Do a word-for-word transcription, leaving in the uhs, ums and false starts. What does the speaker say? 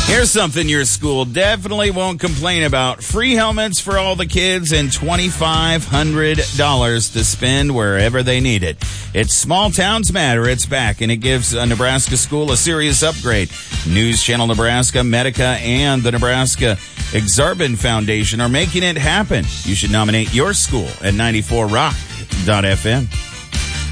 Here's something your school definitely won't complain about. Free helmets for all the kids and twenty-five hundred dollars to spend wherever they need it. It's Small Towns Matter. It's back, and it gives a Nebraska school a serious upgrade. News Channel Nebraska, Medica, and the Nebraska Exarban Foundation are making it happen. You should nominate your school at ninety-four rock dot f m.